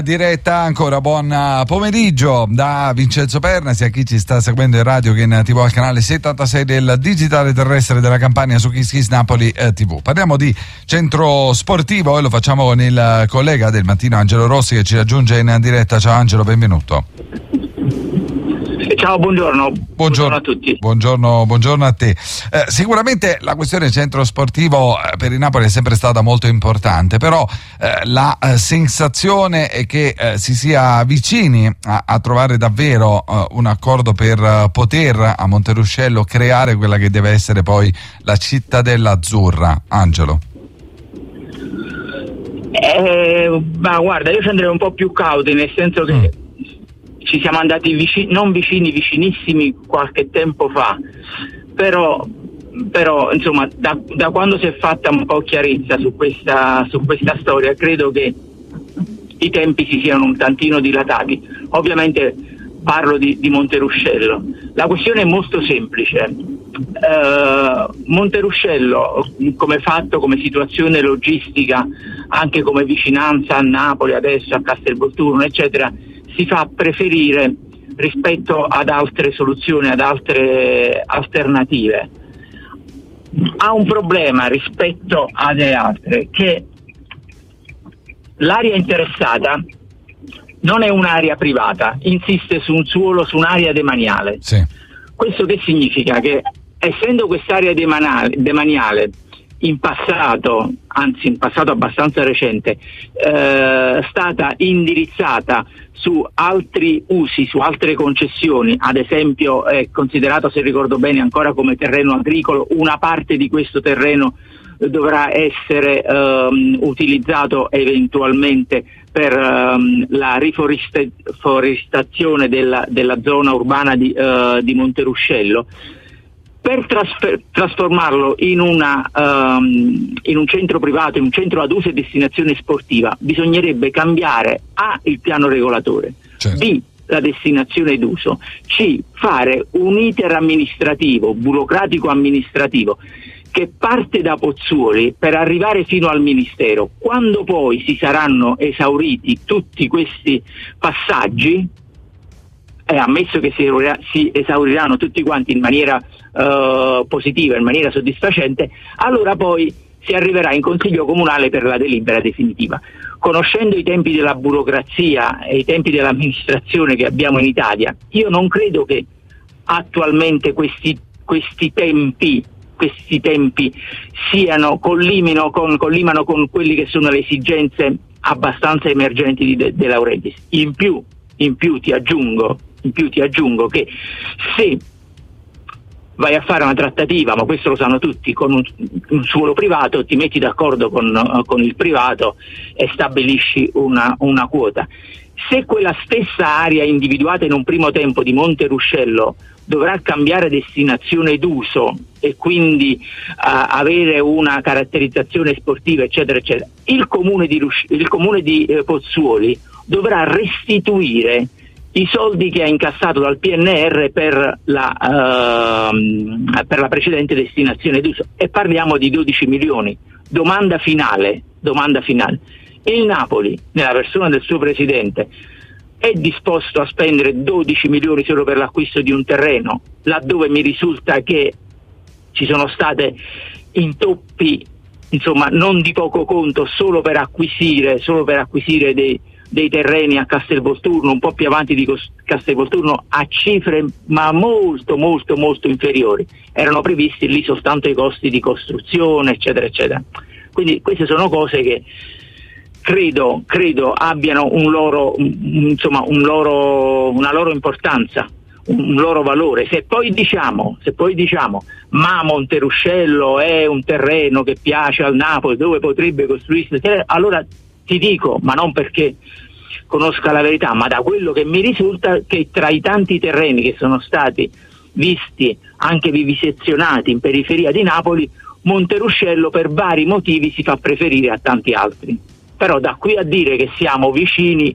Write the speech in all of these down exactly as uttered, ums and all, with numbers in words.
Diretta ancora, buon pomeriggio da Vincenzo Perna, sia chi ci sta seguendo in radio che in tivù al canale settantasei del digitale terrestre della Campania su Kiss Kiss Napoli eh, tivù. Parliamo di centro sportivo e lo facciamo con il collega del mattino Angelo Rossi che ci raggiunge in diretta. Ciao Angelo, benvenuto. Ciao, buongiorno. Buongiorno, buongiorno a tutti. Buongiorno, buongiorno a te. Eh, sicuramente la questione centro sportivo eh, per il Napoli è sempre stata molto importante, però eh, la eh, sensazione è che eh, si sia vicini a, a trovare davvero eh, un accordo per eh, poter a Monteruscello creare quella che deve essere poi la cittadella azzurra. Angelo. Eh, ma guarda, io ci andrei un po' più cauti, nel senso che mm. ci siamo andati vicini, non vicini, vicinissimi qualche tempo fa, però, però insomma da, da quando si è fatta un po' chiarezza su questa, su questa storia, credo che i tempi si siano un tantino dilatati. Ovviamente parlo di, di Monteruscello. La questione è molto semplice. Uh, Monteruscello come fatto, come situazione logistica, anche come vicinanza a Napoli, adesso a Castelvolturno eccetera, si fa preferire rispetto ad altre soluzioni, ad altre alternative. Ha un problema rispetto alle altre, che l'area interessata non è un'area privata, insiste su un suolo, su un'area demaniale. Sì. Questo che significa? Che essendo quest'area demaniale, demaniale in passato, anzi in passato abbastanza recente, eh, stata indirizzata su altri usi, su altre concessioni, ad esempio è considerato, se ricordo bene, ancora come terreno agricolo, una parte di questo terreno dovrà essere ehm, utilizzato eventualmente per ehm, la riforestazione della, della zona urbana di, eh, di Monteruscello. Per trasfer- trasformarlo in, una, um, in un centro privato, in un centro ad uso e destinazione sportiva, bisognerebbe cambiare A, il piano regolatore, certo. B, la destinazione d'uso, C, fare un iter amministrativo, burocratico amministrativo, che parte da Pozzuoli per arrivare fino al Ministero. Quando poi si saranno esauriti tutti questi passaggi, è ammesso che si, esaurirà, si esauriranno tutti quanti in maniera uh, positiva, in maniera soddisfacente, allora poi si arriverà in Consiglio Comunale per la delibera definitiva. Conoscendo i tempi della burocrazia e i tempi dell'amministrazione che abbiamo in Italia, io non credo che attualmente questi, questi tempi questi tempi siano collimino con, collimano con quelli che sono le esigenze abbastanza emergenti di De, De Laurentiis. In più, in più ti aggiungo In più ti aggiungo che se vai a fare una trattativa, ma questo lo sanno tutti, con un, un suolo privato, ti metti d'accordo con, uh, con il privato e stabilisci una, una quota. Se quella stessa area individuata in un primo tempo di Monteruscello dovrà cambiare destinazione d'uso e quindi uh, avere una caratterizzazione sportiva eccetera eccetera, il comune di, Rusci- il comune di eh, Pozzuoli dovrà restituire i soldi che ha incassato dal P N R per la, uh, per la precedente destinazione d'uso, e parliamo di dodici milioni. Domanda finale, domanda finale. Il Napoli, nella persona del suo presidente, è disposto a spendere dodici milioni solo per l'acquisto di un terreno, laddove mi risulta che ci sono state intoppi, insomma, non di poco conto, solo per acquisire, solo per acquisire dei dei terreni a Castelvolturno, un po' più avanti di Castelvolturno, a cifre ma molto molto molto inferiori. Erano previsti lì soltanto i costi di costruzione eccetera eccetera. Quindi queste sono cose che credo credo abbiano un loro insomma un loro una loro importanza, un loro valore. Se poi diciamo se poi diciamo ma Monteruscello è un terreno che piace al Napoli, dove potrebbe costruirsi, allora ti dico, ma non perché conosca la verità, ma da quello che mi risulta, che tra i tanti terreni che sono stati visti, anche vivisezionati in periferia di Napoli, Monteruscello per vari motivi si fa preferire a tanti altri. Però da qui a dire che siamo vicini,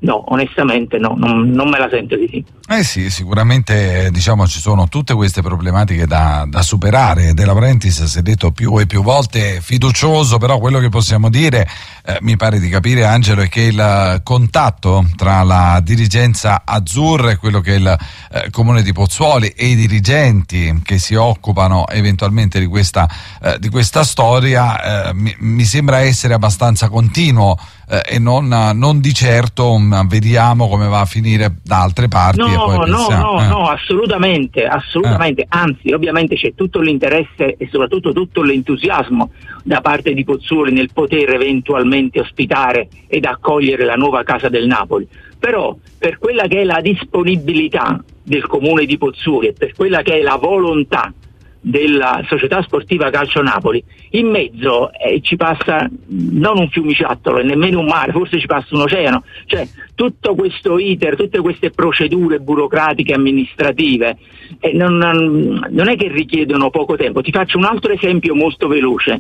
no, onestamente no, non, non me la sento di sì. Eh sì, sicuramente diciamo ci sono tutte queste problematiche da, da superare. De Laurentiis si è detto più e più volte fiducioso, però quello che possiamo dire, eh, mi pare di capire Angelo, è che il contatto tra la dirigenza azzurra e quello che è il eh, comune di Pozzuoli e i dirigenti che si occupano eventualmente di questa, eh, di questa storia eh, mi, mi sembra essere abbastanza continuo eh, e non, non di certo um, vediamo come va a finire da altre parti. No, e poi no, pensiamo, no, eh. no, assolutamente, assolutamente, eh. Anzi, ovviamente c'è tutto l'interesse e soprattutto tutto l'entusiasmo da parte di Pozzuoli nel poter eventualmente ospitare ed accogliere la nuova casa del Napoli. Però per quella che è la disponibilità del comune di Pozzuoli e per quella che è la volontà della società sportiva Calcio Napoli, in mezzo eh, ci passa non un fiumiciattolo e nemmeno un mare, forse ci passa un oceano, cioè tutto questo iter, tutte queste procedure burocratiche amministrative eh, non, non è che richiedono poco tempo. Ti faccio un altro esempio molto veloce.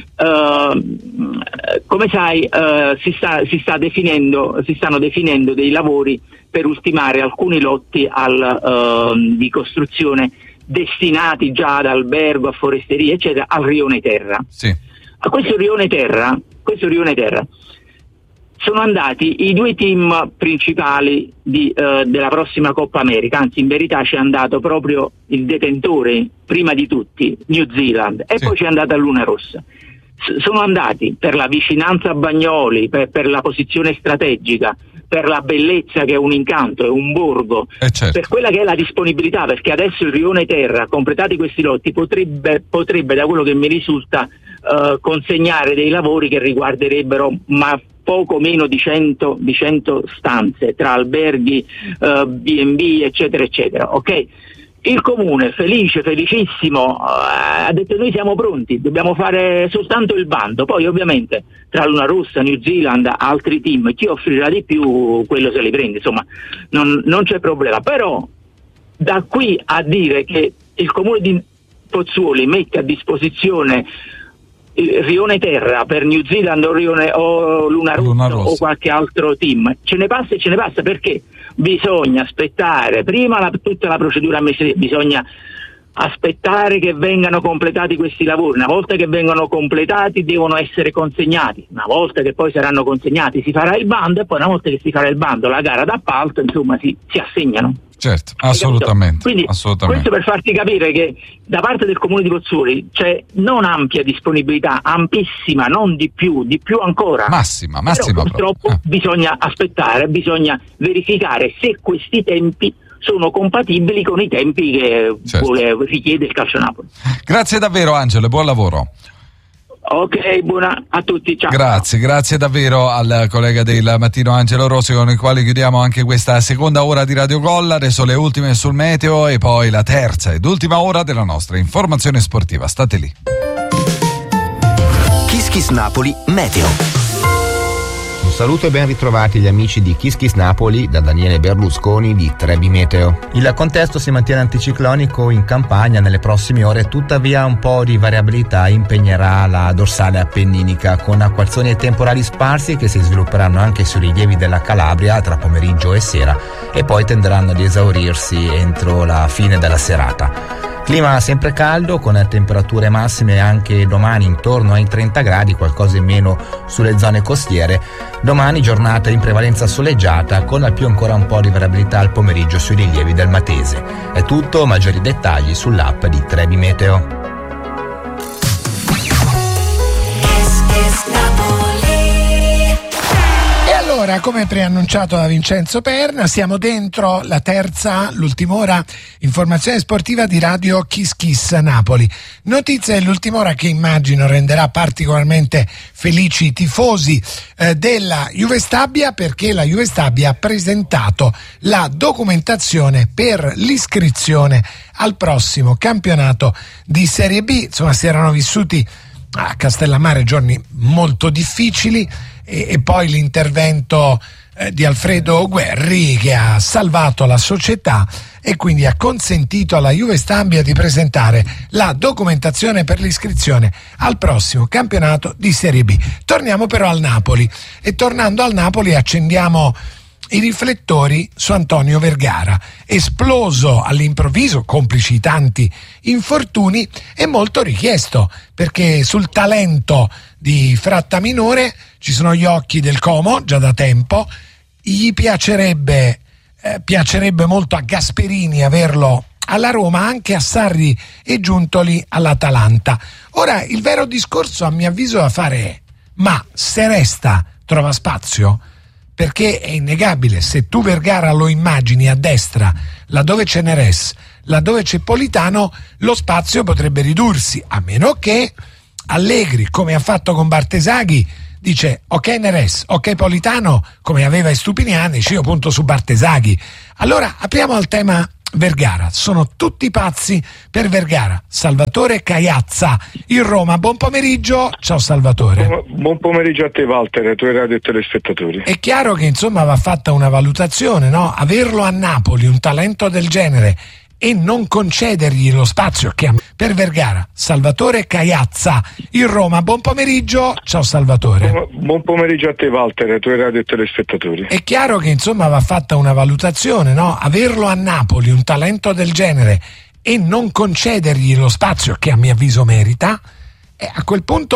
Uh, come sai uh, si, sta, si, sta definendo, si stanno definendo dei lavori per ultimare alcuni lotti al, uh, di costruzione destinati già ad albergo, a foresteria eccetera, al rione Terra. Sì. A questo rione Terra, questo rione Terra sono andati i due team principali di, eh, della prossima Coppa America, anzi in verità c'è andato proprio il detentore prima di tutti, New Zealand, e sì. Poi c'è andata Luna Rossa. S- sono andati per la vicinanza a Bagnoli, per, per la posizione strategica, per la bellezza che è un incanto, è un borgo, eh certo. Per quella che è la disponibilità, perché adesso il rione Terra, completati questi lotti, potrebbe, potrebbe da quello che mi risulta uh, consegnare dei lavori che riguarderebbero ma poco meno di cento, di cento stanze tra alberghi, uh, B and B eccetera eccetera, ok? Il comune, felice, felicissimo, uh, ha detto noi siamo pronti, dobbiamo fare soltanto il bando, poi ovviamente tra Luna Rossa, New Zealand, altri team, chi offrirà di più quello se li prende, insomma non, non c'è problema, però da qui a dire che il comune di Pozzuoli mette a disposizione il rione Terra per New Zealand o, rione, o Luna Rossa, Luna Rossa o qualche altro team, ce ne passa e ce ne passa, perché bisogna aspettare prima la, tutta la procedura amministrativa, bisogna aspettare che vengano completati questi lavori, una volta che vengono completati devono essere consegnati, una volta che poi saranno consegnati si farà il bando e poi una volta che si farà il bando la gara d'appalto, insomma si, si assegnano. Certo, assolutamente. Quindi assolutamente. Questo per farti capire che da parte del comune di Pozzuoli c'è non ampia disponibilità, ampissima, non di più, di più ancora. Massima, massima. Però purtroppo eh. bisogna aspettare, bisogna verificare se questi tempi sono compatibili con i tempi che certo. vuole, richiede il Calcio Napoli. Grazie davvero Angelo, buon lavoro. Ok, buona a tutti, ciao. Grazie, grazie davvero al collega del mattino Angelo Rossi, con il quale chiudiamo anche questa seconda ora di Radio Gol. Adesso le ultime sul meteo e poi la terza ed ultima ora della nostra informazione sportiva. State lì. Kiss Kiss Napoli Meteo. Un saluto e ben ritrovati gli amici di Kiss Kiss Napoli da Daniele Berlusconi di Trebi Meteo. Il contesto si mantiene anticiclonico in Campania nelle prossime ore, tuttavia un po' di variabilità impegnerà la dorsale appenninica, con acquazzoni e temporali sparsi che si svilupperanno anche sui rilievi della Calabria tra pomeriggio e sera e poi tenderanno ad esaurirsi entro la fine della serata. Clima sempre caldo, con temperature massime anche domani intorno ai trenta gradi, qualcosa in meno sulle zone costiere. Domani giornata in prevalenza soleggiata, con al più ancora un po' di variabilità al pomeriggio sui rilievi del Matese. È tutto, maggiori dettagli sull'app di Trebi Meteo. Allora, come preannunciato da Vincenzo Perna, siamo dentro la terza, l'ultima ora, informazione sportiva di Radio Kiss Kiss Napoli. Notizia dell'ultima ora che immagino renderà particolarmente felici i tifosi eh, della Juve Stabia, perché la Juve Stabia ha presentato la documentazione per l'iscrizione al prossimo campionato di Serie B. Insomma, si erano vissuti a Castellammare giorni molto difficili e, e poi l'intervento eh, di Alfredo Guerri, che ha salvato la società e quindi ha consentito alla Juve Stabia di presentare la documentazione per l'iscrizione al prossimo campionato di Serie B. Torniamo però al Napoli, e tornando al Napoli accendiamo i riflettori su Antonio Vergara, esploso all'improvviso, complici tanti infortuni, e molto richiesto, perché sul talento di Frattaminore ci sono gli occhi del Como già da tempo. Gli piacerebbe, eh, piacerebbe molto a Gasperini averlo alla Roma, anche a Sarri e Giuntoli all'Atalanta. Ora, il vero discorso a mio avviso da fare è: ma se resta trova spazio? Perché è innegabile, se tu Vergara lo immagini a destra, laddove c'è Neres, laddove c'è Politano, lo spazio potrebbe ridursi, a meno che Allegri, come ha fatto con Bartesaghi, dice ok Neres, ok Politano, come aveva Stupiniani, io punto su Bartesaghi. Allora apriamo al tema Vergara. Sono tutti pazzi per Vergara. Salvatore Caiazza in Roma, buon pomeriggio. Ciao Salvatore. Buon pomeriggio a te Walter, ai tuoi radio e telespettatori. È chiaro che insomma va fatta una valutazione, no? Averlo a Napoli, un talento del genere, e non concedergli lo spazio che ha per Vergara. Salvatore Caiazza in Roma, buon pomeriggio. Ciao Salvatore. Buon pomeriggio a te Walter, ai tuoi radio e telespettatori. È chiaro che insomma va fatta una valutazione, no? Averlo a Napoli, un talento del genere, e non concedergli lo spazio che a mio avviso merita, e a quel punto